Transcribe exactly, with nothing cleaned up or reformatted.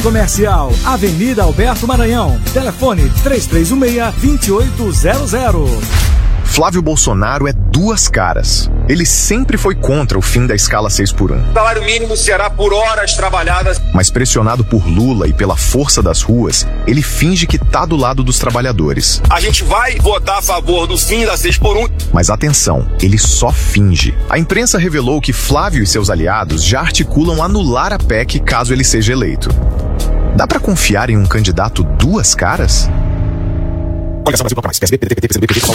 Comercial, Avenida Alberto Maranhão. Telefone três três um seis, dois oito zero zero. Flávio Bolsonaro é duas caras. Ele sempre foi contra o fim da escala seis por um. O salário mínimo será por horas trabalhadas. Mas pressionado por Lula e pela força das ruas, ele finge que tá do lado dos trabalhadores. A gente vai votar a favor do fim da seis por um. Mas atenção, ele só finge. A imprensa revelou que Flávio e seus aliados já articulam anular a P E C caso ele seja eleito. Dá pra confiar em um candidato duas caras? Olha só, Brasil, mais. P S B, P T, P T, P C B, P T,